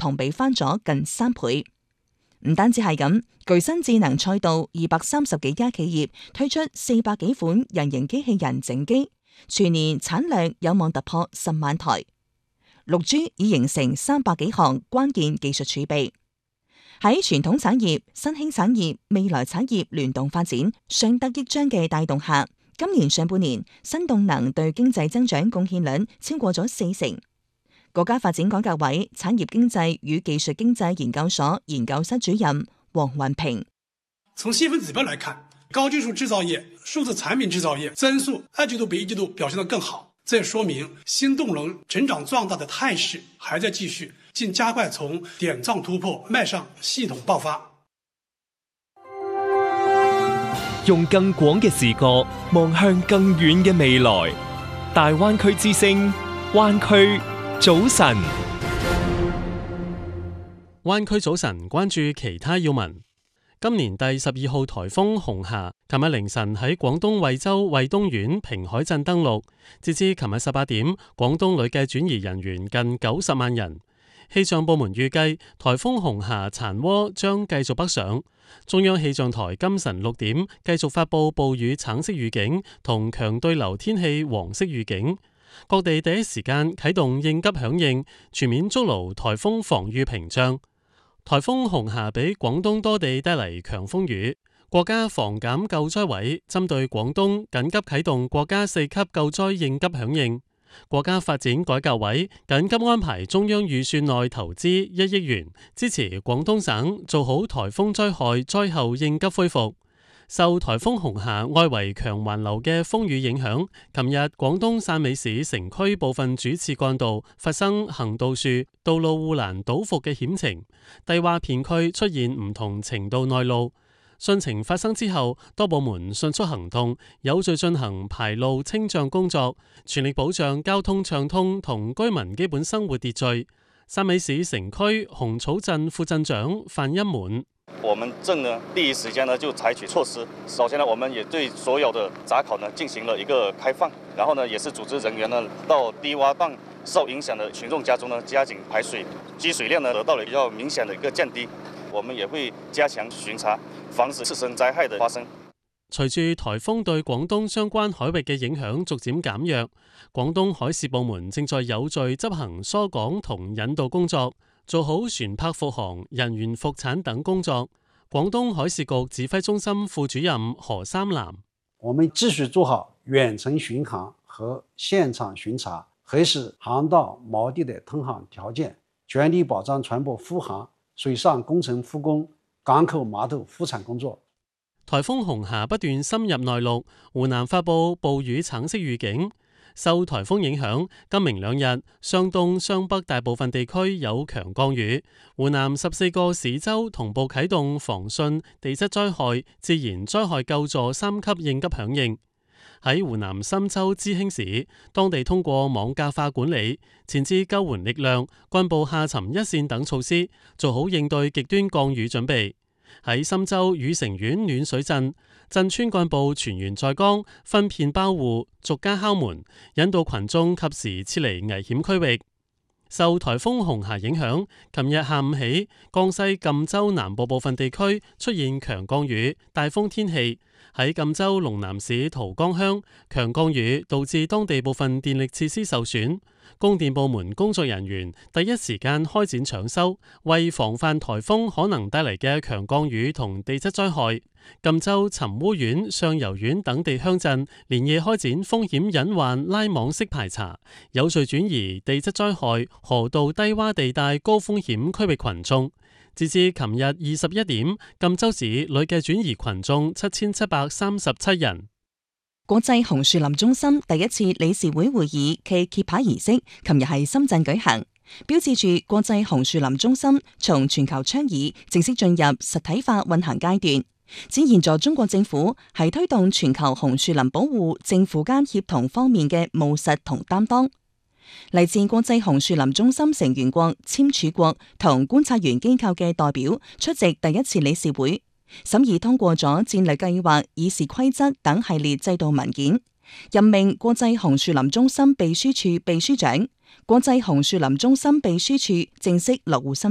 同比翻咗近3倍。唔單止係咁，巨新智能賽道230幾家企業推出400幾款人形機器人整機，全年產量有望突破10萬台。6G 已形成300幾項關鍵技術儲備。喺傳統產業、新興產業、未來產業聯動發展、相得益彰嘅帶動下，今年上半年新動能對經濟增長貢獻率超過咗40%。國家發展改革委產業經濟與技術經濟研究所研究室主任黃雲平： 從細分指標來看，高技術製造業、數字產品製造業增速2季度比1季度表現得更好，這也說明新動能成長壯大的態勢還在繼續，並加快從點狀突破邁向系統爆發。 用更廣嘅視角望向更遠嘅未來，大灣區之聲，灣區早晨。 灣區早晨，關注其他要聞。今年第12號颱風紅霞，琴日凌晨喺廣東惠州惠東縣平海鎮登陸，截至琴日18點，廣東累計轉移人員近90萬人。氣象部門預計颱風紅霞殘渦將繼續北上，中央氣象台今晨6點繼續發佈暴雨橙色預警同強對流天氣黃色預警，各地第一時間啟動應急響應，全面築牢颱風防禦屏障。颱風紅霞俾廣東多地帶嚟強風雨，國家防減救災委針對廣東緊急啟動國家4級救災應急響應。國家發展改革委緊急安排中央預算內投資1億元，支持廣東省做好颱風災害災後應急恢復。受颱風紅霞外圍強環流嘅風雨影響，琴日廣東汕尾市城區部分主次幹道發生行道樹、道路護欄倒伏嘅險情，低洼片區出現唔同程度內澇。汛情發生之後，多部門迅速行動，有序進行排澇清障工作，全力保障交通暢通同居民基本生活秩序。汕尾市城區紅草鎮副鎮長范一滿： 我們鎮呢第一時間呢就採取措施，首先呢我們也對所有的閘口呢進行了一個開放，然後呢也是組織人員呢到低窪段受影響的群眾家中呢加緊排水，積水量呢得到了比較明顯的一個降低。我們也會加強巡查，防止次生災害的發生。 隨住颱風對廣東相關海域嘅影響逐漸減弱，廣東海事部門正在有序執行疏港同引導工作，做好船舶復航、人員復產等工作。廣東海事局指揮中心副主任何三南： 我們繼續做好遠程巡航和現場巡查，核實航道錨地的通航條件，全力保障船舶復航、水上工程復工、港口碼頭復產工作。 颱風紅霞不斷深入內陸，湖南發佈暴雨橙色預警。受颱風影響，今明兩日，湘東、湘北大部分地區有強降雨。湖南14個市州同步啟動防汛、地質災害、自然災害救助3級應急響應。喺湖南郴州知興市，當地通過網格化管理、前置救援力量、軍部下沉一線等措施，做好應對極端降雨準備。喺郴州禹城縣暖水鎮，鎮村幹部全員在崗，分片包戶，逐家敲門，引導群眾及時撤離危險區域。受颱風紅霞影響，琴日下午起，江西贛州南部部分地區出現強降雨、大風天氣。喺贛州龍南市桃江鄉，強降雨導致當地部分電力設施受損，供電部門工作人員第一時間開展搶修，為防範颱風可能帶嚟嘅強降雨同地質災害。贛州尋烏縣、上游縣等地鄉鎮連夜開展風險隱患拉網式排查，有序轉移地質災害河道低洼地帶高風險區域群眾。截至琴日21點，贛州市累計轉移群眾7737人。 國際紅樹林中心第一次理事會會議暨揭牌儀式，琴日喺深圳舉行，標誌住國際紅樹林中心從全球倡議正式進入實體化運行階段，展現咗中國政府喺推動全球紅樹林保護政府間協同方面嘅務實同擔當。嚟自國際紅樹林中心成員國、簽署國同觀察員機構嘅代表出席第一次理事會，審議通過咗戰略計劃、議事規則等系列制度文件，任命國際紅樹林中心秘書處秘書長。國際紅樹林中心秘書處正式落戶深